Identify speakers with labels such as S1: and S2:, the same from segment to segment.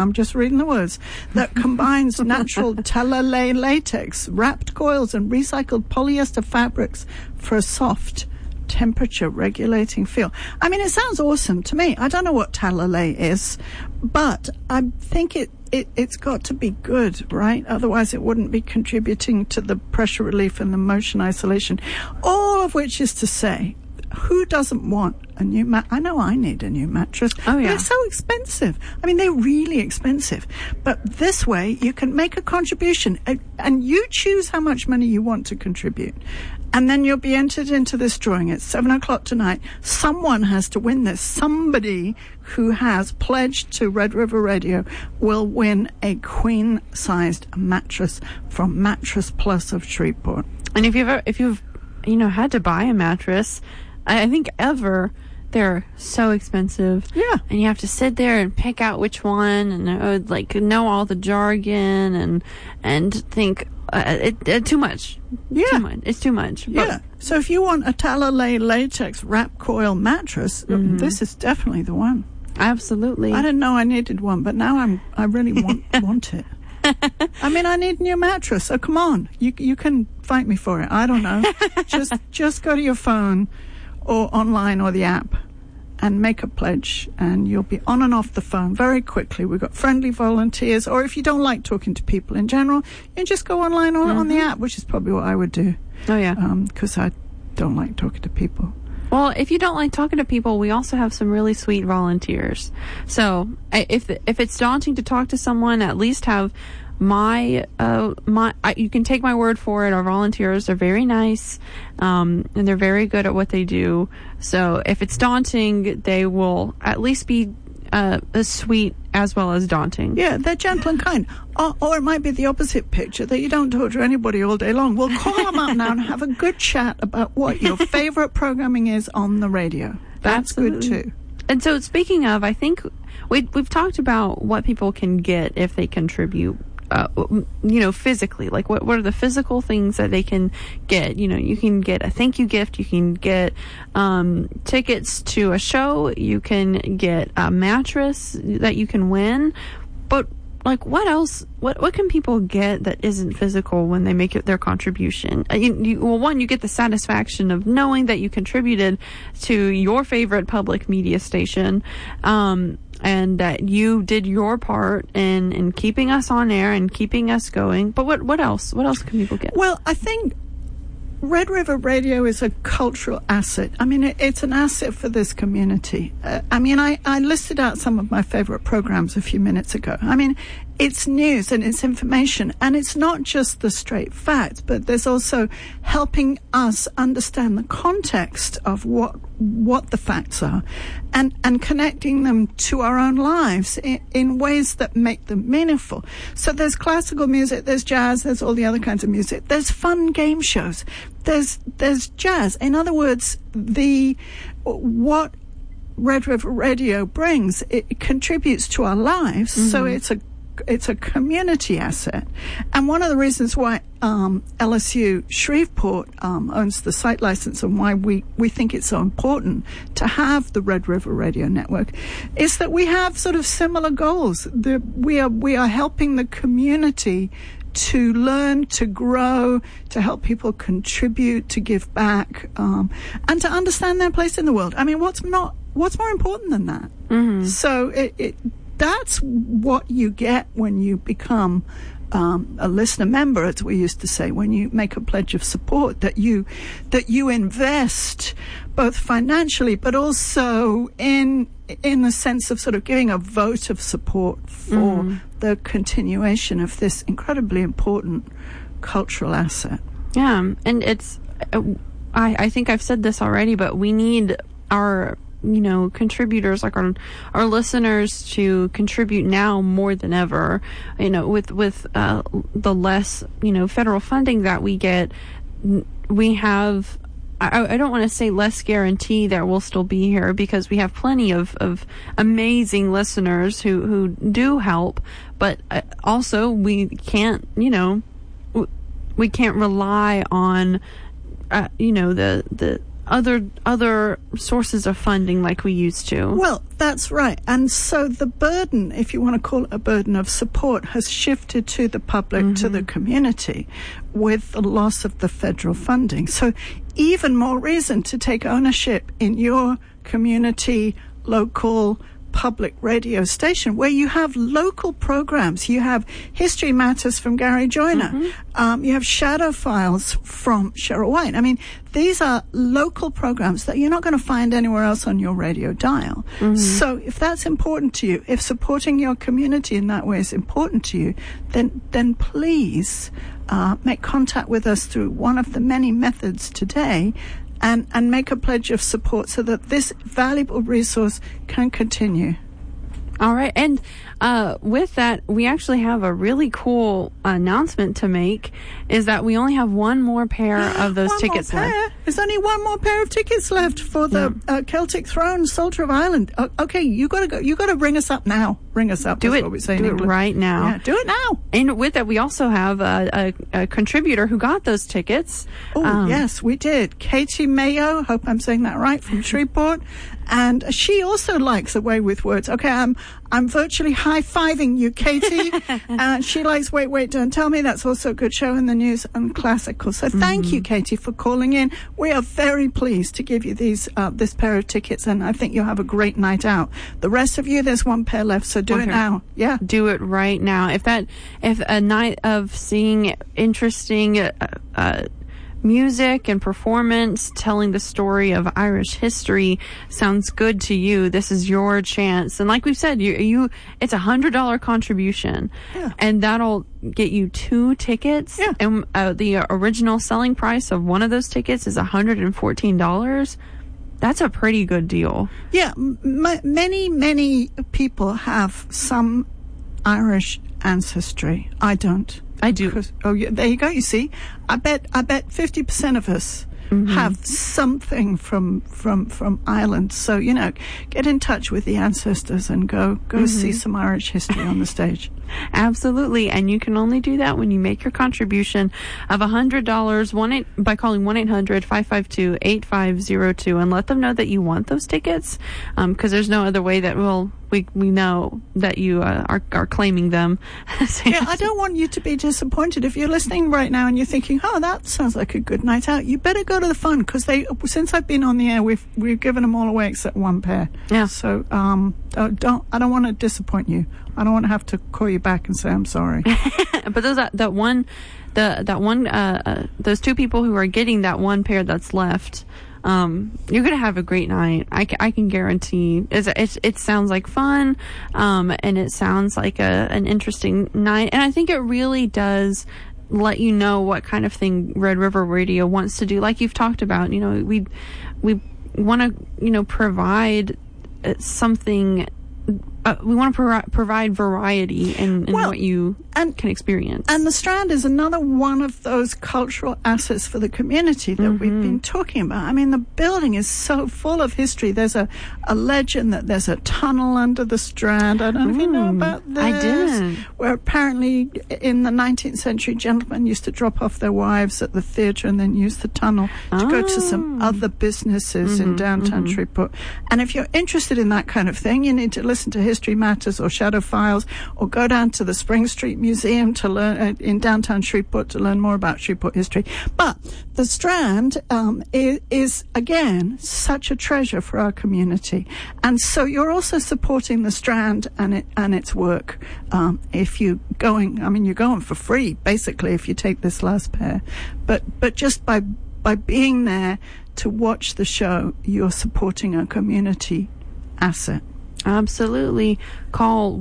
S1: I'm just reading the words, that combines natural Talalay latex, wrapped coils, and recycled polyester fabrics for a soft, temperature regulating feel. I mean, it sounds awesome to me. I don't know what Talalay is, but I think it's got to be good, right? Otherwise it wouldn't be contributing to the pressure relief and the motion isolation. All of which is to say, who doesn't want a new I know I need a new mattress.
S2: Oh, yeah.
S1: But it's so expensive. I mean, they're really expensive. But this way, you can make a contribution, and you choose how much money you want to contribute. And then you'll be entered into this drawing at 7:00 tonight. Someone has to win this. Somebody who has pledged to Red River Radio will win a queen-sized mattress from Mattress Plus of Shreveport.
S2: And if you've had to buy a mattress, I think they're so expensive.
S1: Yeah.
S2: And you have to sit there and pick out which one, and know all the jargon and think too much.
S1: Yeah.
S2: Too much. It's too much.
S1: Yeah. So if you want a Talalay latex wrap coil mattress, this is definitely the one.
S2: Absolutely.
S1: I didn't know I needed one, but now I really want it. I mean, I need a new mattress. So come on, you can fight me for it. I don't know. just go to your phone or online or the app and make a pledge, and you'll be on and off the phone very quickly. We've got friendly volunteers, or if you don't like talking to people in general, you can just go online or on the app, which is probably what I would do.
S2: Oh, yeah.
S1: Because I don't like talking to people.
S2: Well, if you don't like talking to people, we also have some really sweet volunteers. So if it's daunting to talk to someone, at least have you can take my word for it. Our volunteers are very nice, and they're very good at what they do. So if it's daunting, they will at least be as sweet as well as daunting.
S1: Yeah, they're gentle and kind. Or it might be the opposite picture, that you don't talk to anybody all day long. We'll call them up now and have a good chat about what your favorite programming is on the radio. That's
S2: Absolutely.
S1: good too.
S2: And so speaking of, I think we've talked about what people can get if they contribute. Physically, like what are the physical things that they can get? You can get a thank you gift, you can get tickets to a show, you can get a mattress that you can win. But like, what else? What can people get that isn't physical when they make their contribution? One, you get the satisfaction of knowing that you contributed to your favorite public media station, and that you did your part in keeping us on air and keeping us going. But what else? What else can people get?
S1: Well, I think Red River Radio is a cultural asset. I mean, it's an asset for this community. I listed out some of my favorite programs a few minutes ago. I mean, it's news and it's information, and it's not just the straight facts, but there's also helping us understand the context of what the facts are, and connecting them to our own lives in ways that make them meaningful. So there's classical music, there's jazz, there's all the other kinds of music, there's fun game shows, there's jazz. In other words, what Red River Radio brings, it contributes to our lives. So it's a community asset. And one of the reasons why LSU Shreveport owns the site license, and why we think it's so important to have the Red River Radio Network, is that we have sort of similar goals. We are helping the community to learn, to grow, to help people contribute, to give back, and to understand their place in the world. I mean, what's more important than that? Mm-hmm. So that's what you get when you become a listener member, as we used to say, when you make a pledge of support, that you invest both financially, but also in the sense of sort of giving a vote of support for the continuation of this incredibly important cultural asset.
S2: Yeah, and it's, I think I've said this already, but we need our contributors, like our listeners, to contribute now more than ever. With the less federal funding that we get, we have, I don't want to say less guarantee that we'll still be here, because we have plenty of amazing listeners who do help, but also we can't rely on the other sources of funding like we used to.
S1: Well, that's right. And so the burden, if you want to call it a burden of support, has shifted to the public, to the community, with the loss of the federal funding. So even more reason to take ownership in your community, local public radio station where you have local programs. You have History Matters from Gary Joyner. You have Shadow Files from Cheryl White. I mean, these are local programs that you're not going to find anywhere else on your radio dial. So if that's important to you, if supporting your community in that way is important to you, then please make contact with us through one of the many methods today, and make a pledge of support so that this valuable resource can continue.
S2: All right. And with that, we actually have a really cool announcement to make, is that we only have one more pair of those tickets left.
S1: There's only one more pair of tickets left for the Celtic Throne, Soldier of Ireland. Okay, you got to go. You got to ring us up now. Ring us up.
S2: Do it.
S1: What we say
S2: do it right now.
S1: Yeah, do it now.
S2: And with that, we also have a contributor who got those tickets.
S1: Oh, yes, we did. Katie Mayo, hope I'm saying that right, from Shreveport. And she also likes a way with words. Okay, I'm virtually high-fiving you, Katie. She likes Wait, Don't Tell Me. That's also a good show in the news and classical. So thank you, Katie, for calling in. We are very pleased to give you this pair of tickets, and I think you'll have a great night out. The rest of you, there's one pair left, so do it now. Yeah.
S2: Do it right now. If a night of seeing interesting music and performance telling the story of Irish history sounds good to you, this is your chance. And like we've said, it's $100 contribution, and that'll get you 2 tickets. And the original selling price of one of those tickets is $114. That's a pretty good deal. Yeah,
S1: many people have some Irish ancestry. I don't.
S2: I do.
S1: Oh, yeah, there you go. You see, I bet 50% of us have something from Ireland. So get in touch with the ancestors and go see some Irish history on the stage.
S2: Absolutely, and you can only do that when you make your contribution of $100 by calling 1-800-552-8502 and let them know that you want those tickets, because there's no other way that we know that you are claiming them.
S1: Yeah, I don't want you to be disappointed. If you're listening right now and you're thinking, oh, that sounds like a good night out, you better go to the fund, because since I've been on the air, we've given them all away except one pair. Yeah. So I don't want to disappoint you. I don't want to have to call you back and say I'm sorry.
S2: But those those 2 people who are getting that one pair that's left, you're gonna have a great night. I can guarantee. It sounds like fun, and it sounds like an interesting night. And I think it really does let you know what kind of thing Red River Radio wants to do. Like you've talked about, we want to provide something. We want to provide variety in what you can experience.
S1: And the Strand is another one of those cultural assets for the community that we've been talking about. I mean, the building is so full of history. There's a legend that there's a tunnel under the Strand. I don't know if you know about this.
S2: I didn't.
S1: Where apparently in the 19th century, gentlemen used to drop off their wives at the theatre and then use the tunnel to go to some other businesses in downtown Shreveport. And if you're interested in that kind of thing, you need to listen to History Matters or Shadow Files, or go down to the Spring Street Museum to learn in downtown Shreveport to learn more about Shreveport history. But the Strand is again such a treasure for our community, and so you're also supporting the Strand and its work. If you're going for free basically if you take this last pair, but just by being there to watch the show, you're supporting a community asset.
S2: Absolutely. Call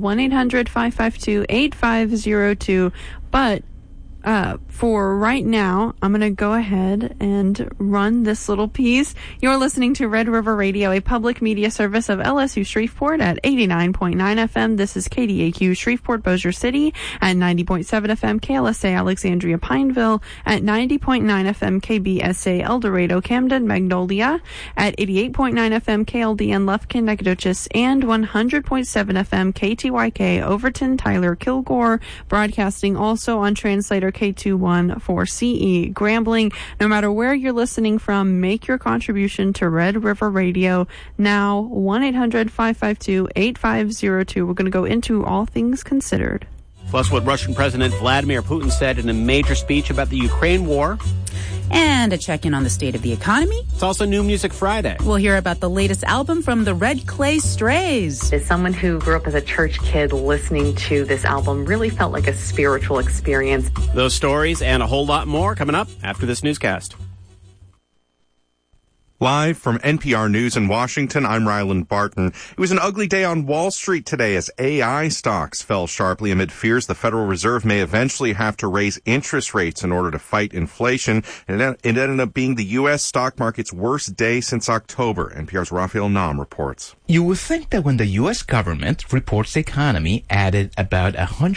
S2: 1-800-552-8502. But for right now, I'm going to go ahead and run this little piece. You're listening to Red River Radio, a public media service of LSU Shreveport at 89.9 FM. This is KDAQ Shreveport Bossier City at 90.7 FM, KLSA Alexandria Pineville at 90.9 FM, KBSA El Dorado Camden Magnolia at 88.9 FM, KLDN Lufkin Nacogdoches and 100.7 FM, KTYK Overton Tyler Kilgore, broadcasting also on Translator K214CE. Grambling, no matter where you're listening from, make your contribution to Red River Radio now. 1-800-552-8502. We're going to go into All Things Considered.
S3: Plus, what Russian President Vladimir Putin said in a major speech about the Ukraine war.
S4: And a check-in on the state of the economy.
S3: It's also New Music Friday.
S4: We'll hear about the latest album from the Red Clay Strays.
S5: As someone who grew up as a church kid, listening to this album really felt like a spiritual experience.
S3: Those stories and a whole lot more coming up after this newscast.
S6: Live from NPR News in Washington, I'm Ryland Barton. It was an ugly day on Wall Street today as AI stocks fell sharply amid fears the Federal Reserve may eventually have to raise interest rates in order to fight inflation. And it ended up being the U.S. stock market's worst day since October. NPR's Raphael Nam reports.
S7: You would think that when the U.S. government reports the economy added about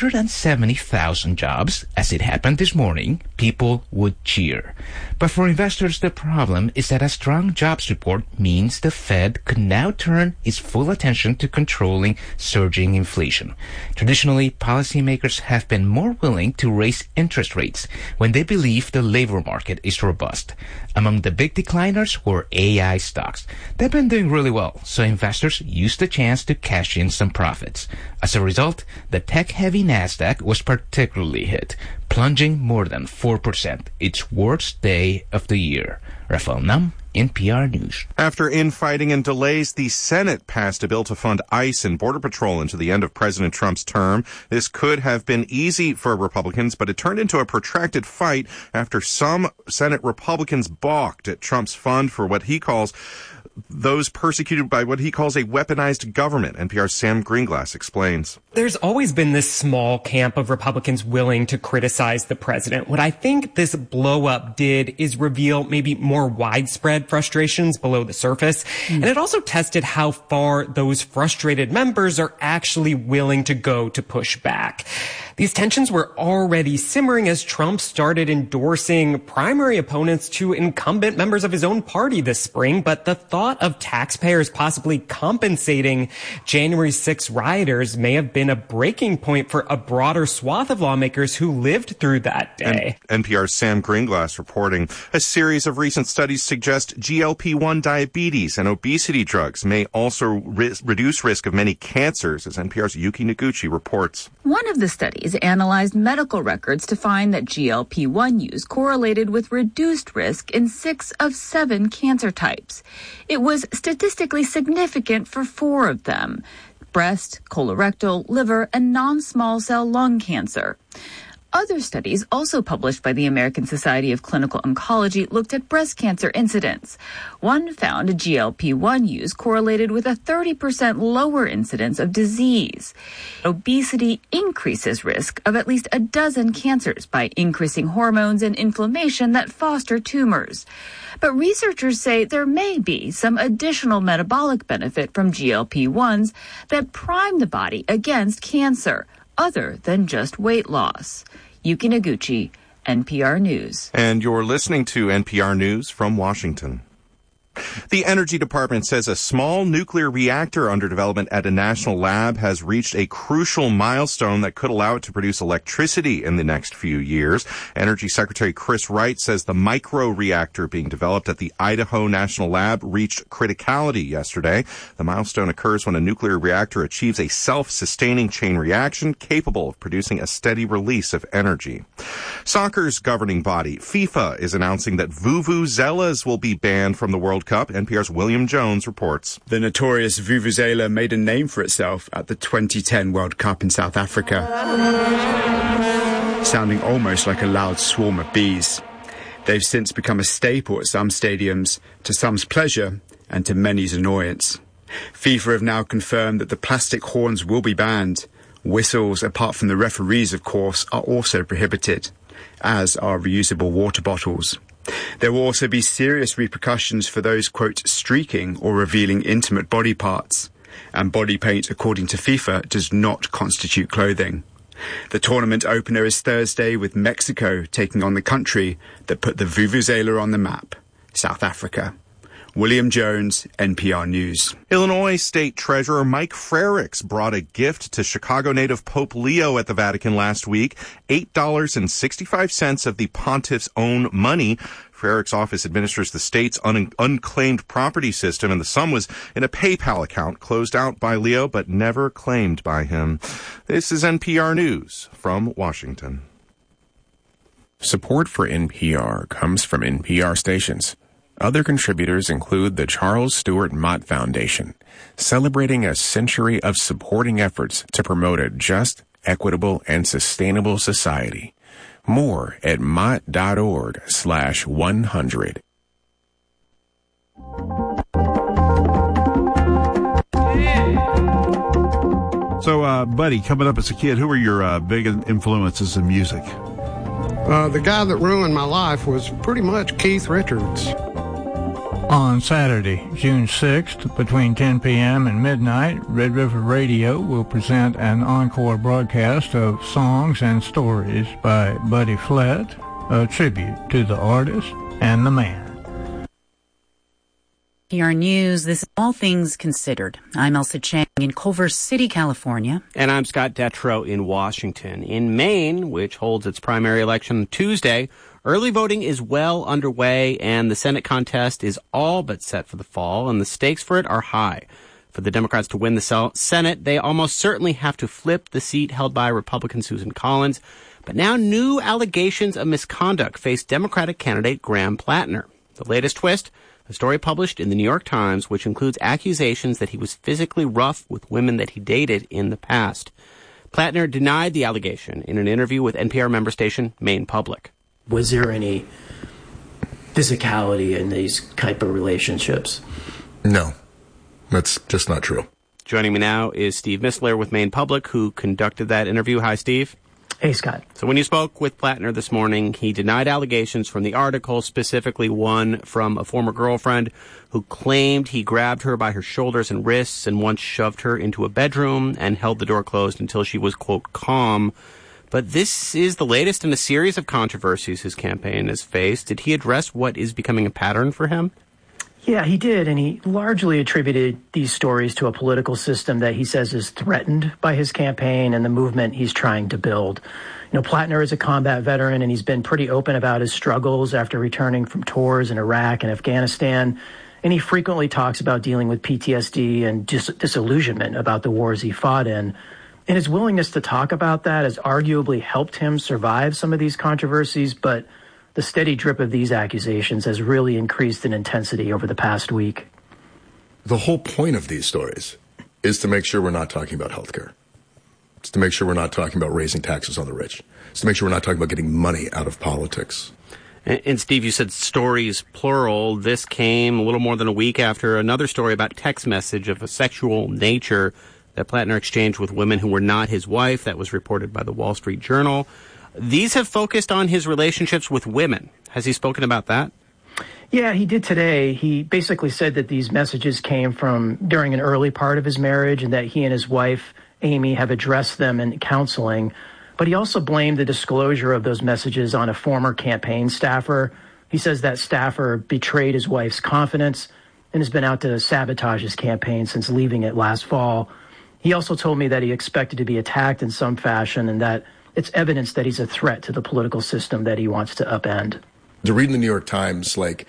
S7: 170,000 jobs, as it happened this morning, people would cheer. But for investors, the problem is that a strong jobs report means the Fed could now turn its full attention to controlling surging inflation. Traditionally, policymakers have been more willing to raise interest rates when they believe the labor market is robust. Among the big decliners were AI stocks. They've been doing really well, so investors used the chance to cash in some profits. As a result, the tech-heavy Nasdaq was particularly hit, plunging more than 4%, its worst day of the year. Raphael Nam, NPR News.
S6: After infighting and delays, the Senate passed a bill to fund ICE and Border Patrol into the end of President Trump's term. This could have been easy for Republicans, but it turned into a protracted fight after some Senate Republicans balked at Trump's fund for what he calls those persecuted by what he calls a weaponized government. NPR's Sam Greenglass explains.
S8: There's always been this small camp of Republicans willing to criticize the president. What I think this blow-up did is reveal maybe more widespread frustrations below the surface. And it also tested how far those frustrated members are actually willing to go to push back. These tensions were already simmering as Trump started endorsing primary opponents to incumbent members of his own party this spring, but the thought of taxpayers possibly compensating January 6 rioters may have been a breaking point for a broader swath of lawmakers who lived through that day.
S6: NPR's Sam Greenglass reporting. A series of recent studies suggest GLP-1 diabetes and obesity drugs may also reduce risk of many cancers, as NPR's Yuki Noguchi reports.
S9: One of the studies analyzed medical records to find that GLP-1 use correlated with reduced risk in 6 of 7 cancer types. It was statistically significant for 4 of them: breast, colorectal, liver, and non-small cell lung cancer. Other studies, also published by the American Society of Clinical Oncology, looked at breast cancer incidence. One found GLP-1 use correlated with a 30% lower incidence of disease. Obesity increases risk of at least a dozen cancers by increasing hormones and inflammation that foster tumors. But researchers say there may be some additional metabolic benefit from GLP-1s that prime the body against cancer, other than just weight loss. Yuki Noguchi, NPR News.
S6: And you're listening to NPR News from Washington. The Energy Department says a small nuclear reactor under development at a national lab has reached a crucial milestone that could allow it to produce electricity in the next few years. Energy Secretary Chris Wright says the micro-reactor being developed at the Idaho National Lab reached criticality yesterday. The milestone occurs when a nuclear reactor achieves a self-sustaining chain reaction capable of producing a steady release of energy. Soccer's governing body, FIFA, is announcing that vuvuzelas will be banned from the World Cup. NPR's William Jones reports.
S10: The notorious vuvuzela made a name for itself at the 2010 World Cup in South Africa, sounding almost like a loud swarm of bees. They've since become a staple at some stadiums, to some's pleasure and to many's annoyance. FIFA have now confirmed that the plastic horns will be banned. Whistles, apart from the referees, of course, are also prohibited, as are reusable water bottles. There will also be serious repercussions for those, quote, streaking or revealing intimate body parts. And body paint, according to FIFA, does not constitute clothing. The tournament opener is Thursday, with Mexico taking on the country that put the vuvuzela on the map, South Africa. William Jones, NPR News.
S6: Illinois State Treasurer Mike Frerichs brought a gift to Chicago native Pope Leo at the Vatican last week, $8.65 of the pontiff's own money. Frerichs' office administers the state's unclaimed property system, and the sum was in a PayPal account closed out by Leo but never claimed by him. This is NPR News from Washington.
S11: Support for NPR comes from NPR stations. Other contributors include the Charles Stewart Mott Foundation, celebrating a century of supporting efforts to promote a just, equitable, and sustainable society. More at mott.org/100.
S12: So, Buddy, coming up as a kid, who were your big influences in music?
S13: The guy that ruined my life was pretty much Keith Richards.
S14: On Saturday, June 6th, between 10 p.m. and midnight, Red River Radio will present an encore broadcast of songs and stories by Buddy Flett, a tribute to the artist and the man.
S4: NPR News, this is All Things Considered. I'm Elsa Chang in Culver City, California.
S3: And I'm Scott Detrow in Washington. In Maine, which holds its primary election Tuesday, early voting is well underway, and the Senate contest is all but set for the fall, and the stakes for it are high. For the Democrats to win the Senate, they almost certainly have to flip the seat held by Republican Susan Collins. But now new allegations of misconduct face Democratic candidate Graham Plattner. The latest twist? A story published in the New York Times, which includes accusations that he was physically rough with women that he dated in the past. Plattner denied the allegation in an interview with NPR member station Maine Public.
S15: Was there any physicality in these type of relationships?
S16: No, that's just not true.
S3: Joining me now is Steve Mistler with Maine Public, who conducted that interview. Hi, Steve.
S15: Hey, Scott.
S3: So when you spoke with Plattner this morning, he denied allegations from the article, specifically one from a former girlfriend who claimed he grabbed her by her shoulders and wrists and once shoved her into a bedroom and held the door closed until she was, quote, calm. But this is the latest in a series of controversies his campaign has faced. Did he address what is becoming a pattern for him?
S15: Yeah, he did, and he largely attributed these stories to a political system that he says is threatened by his campaign and the movement he's trying to build. You know, Plattner is a combat veteran, and he's been pretty open about his struggles after returning from tours in Iraq and Afghanistan, and he frequently talks about dealing with PTSD and disillusionment about the wars he fought in. And his willingness to talk about that has arguably helped him survive some of these controversies, but the steady drip of these accusations has really increased in intensity over the past week.
S16: The whole point of these stories is to make sure we're not talking about healthcare. It's to make sure we're not talking about raising taxes on the rich. It's to make sure we're not talking about getting money out of politics.
S3: And Steve, you said stories plural. This came a little more than a week after another story about text message of a sexual nature that Plattner exchanged with women who were not his wife. That was reported by the Wall Street Journal. These have focused on his relationships with women. Has he spoken about that?
S15: Yeah, he did today. He basically said that these messages came from during an early part of his marriage and that he and his wife, Amy, have addressed them in counseling. But he also blamed the disclosure of those messages on a former campaign staffer. He says that staffer betrayed his wife's confidence and has been out to sabotage his campaign since leaving it last fall. He also told me that he expected to be attacked in some fashion and that it's evidence that he's a threat to the political system that he wants to upend.
S16: To read in the New York Times, like,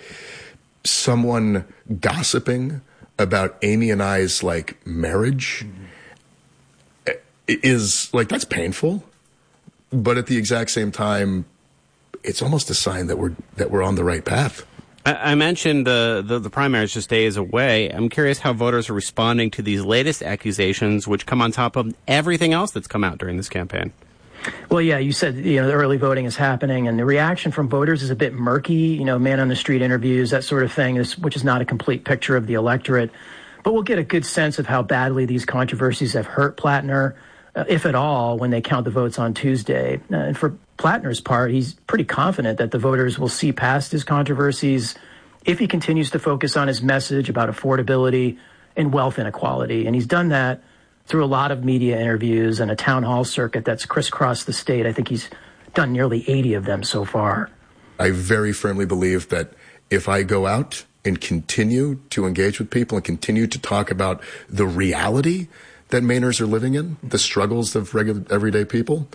S16: someone gossiping about Amy and I's, like, marriage is, like, that's painful. But at the exact same time, it's almost a sign that we're on the right path.
S3: I mentioned the primaries just days away. I'm curious how voters are responding to these latest accusations, which come on top of everything else that's come out during this campaign.
S15: Well, yeah, you said, the early voting is happening, and the reaction from voters is a bit murky, man-on-the-street interviews, that sort of thing, which is not a complete picture of the electorate. But we'll get a good sense of how badly these controversies have hurt Plattner, if at all, when they count the votes on Tuesday. And for Plattner's part, he's pretty confident that the voters will see past his controversies if he continues to focus on his message about affordability and wealth inequality. And he's done that through a lot of media interviews and a town hall circuit that's crisscrossed the state. I think he's done nearly 80 of them so far.
S16: I very firmly believe that if I go out and continue to engage with people and continue to talk about the reality that Mainers are living in, the struggles of regular, everyday people,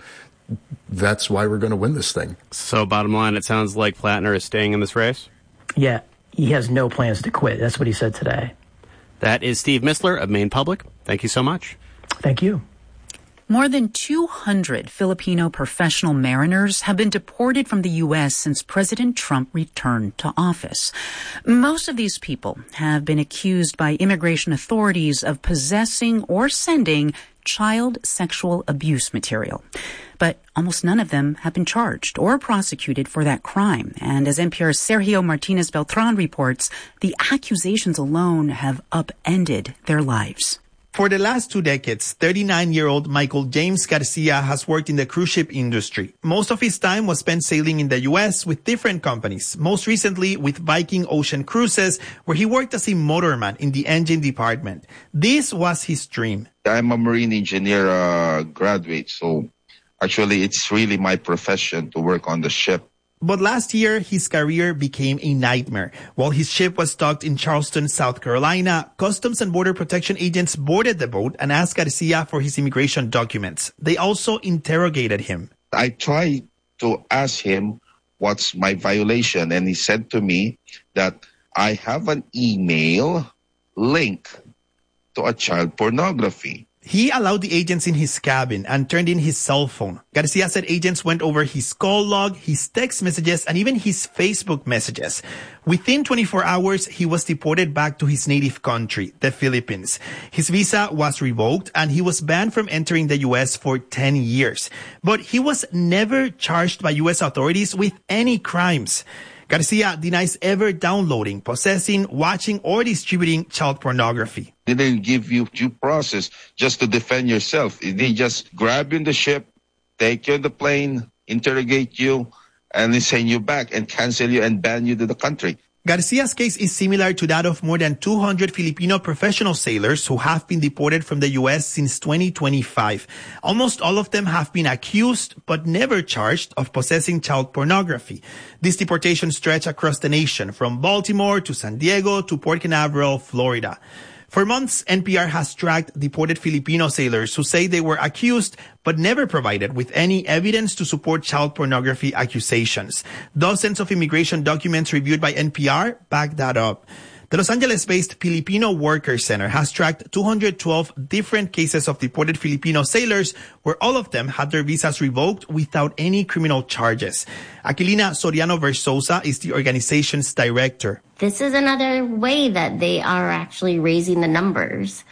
S16: that's why we're going to win this thing.
S3: So bottom line, it sounds like Plattner is staying in this race?
S15: Yeah, he has no plans to quit. That's what he said today.
S3: That is Steve Mistler of Maine Public. Thank you so much.
S15: Thank you.
S4: More than 200 Filipino professional mariners have been deported from the U.S. since President Trump returned to office. Most of these people have been accused by immigration authorities of possessing or sending child sexual abuse material. But almost none of them have been charged or prosecuted for that crime. And as NPR's Sergio Martinez Beltran reports, the accusations alone have upended their lives.
S17: For the last 2 decades, 39-year-old Michael James Garcia has worked in the cruise ship industry. Most of his time was spent sailing in the U.S. with different companies, most recently with Viking Ocean Cruises, where he worked as a motorman in the engine department. This was his dream.
S18: I'm a marine engineer graduate, so actually it's really my profession to work on the ship.
S17: But last year, his career became a nightmare. While his ship was docked in Charleston, South Carolina, Customs and Border Protection agents boarded the boat and asked Garcia for his immigration documents. They also interrogated him.
S18: I tried to ask him what's my violation, and he said to me that I have an email link to a child pornography.
S17: He allowed the agents in his cabin and turned in his cell phone. Garcia said agents went over his call log, his text messages, and even his Facebook messages. Within 24 hours, he was deported back to his native country, the Philippines. His visa was revoked and he was banned from entering the U.S. for 10 years. But he was never charged by U.S. authorities with any crimes. Garcia denies ever downloading, possessing, watching, or distributing child pornography.
S18: They didn't give you due process just to defend yourself. They just grab you in the ship, take you on the plane, interrogate you, and then send you back and cancel you and ban you to the country.
S17: Garcia's case is similar to that of more than 200 Filipino professional sailors who have been deported from the U.S. since 2025. Almost all of them have been accused but never charged of possessing child pornography. These deportations stretch across the nation, from Baltimore to San Diego to Port Canaveral, Florida. For months, NPR has tracked deported Filipino sailors who say they were accused but never provided with any evidence to support child pornography accusations. Dozens of immigration documents reviewed by NPR back that up. The Los Angeles-based Filipino Workers Center has tracked 212 different cases of deported Filipino sailors where all of them had their visas revoked without any criminal charges. Aquilina Soriano Versosa is the organization's director.
S19: This is another way that they are actually raising the numbers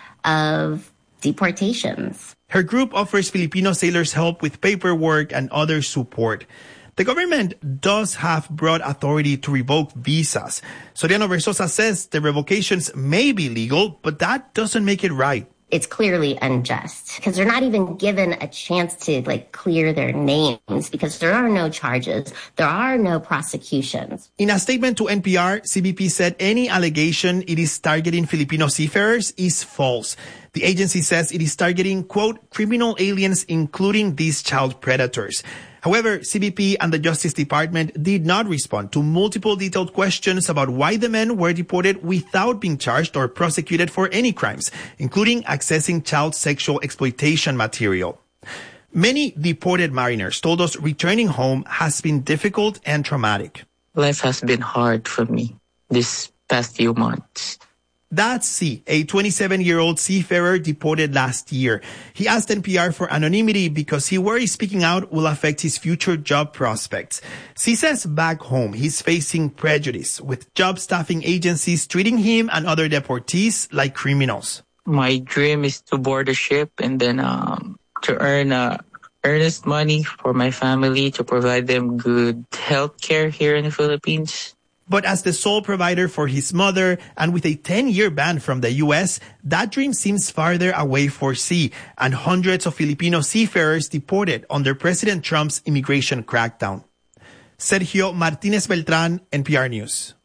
S19: of deportations.
S17: Her group offers Filipino sailors help with paperwork and other support. The government does have broad authority to revoke visas. Soriano Versosa says the revocations may be legal, but that doesn't make it right.
S19: It's clearly unjust because they're not even given a chance to clear their names because there are no charges. There are no prosecutions.
S17: In a statement to NPR, CBP said any allegation it is targeting Filipino seafarers is false. The agency says it is targeting, quote, criminal aliens, including these child predators. However, CBP and the Justice Department did not respond to multiple detailed questions about why the men were deported without being charged or prosecuted for any crimes, including accessing child sexual exploitation material. Many deported mariners told us returning home has been difficult and traumatic.
S20: Life has been hard for me this past few months.
S17: That's C, a 27-year-old seafarer deported last year. He asked NPR for anonymity because he worries speaking out will affect his future job prospects. C says back home he's facing prejudice, with job staffing agencies treating him and other deportees like criminals.
S20: My dream is to board a ship and then to earn earnest money for my family, to provide them good health care here in the Philippines.
S17: But as the sole provider for his mother and with a 10-year ban from the U.S., that dream seems farther away for C and hundreds of Filipino seafarers deported under President Trump's immigration crackdown. Sergio Martinez Beltran, NPR News.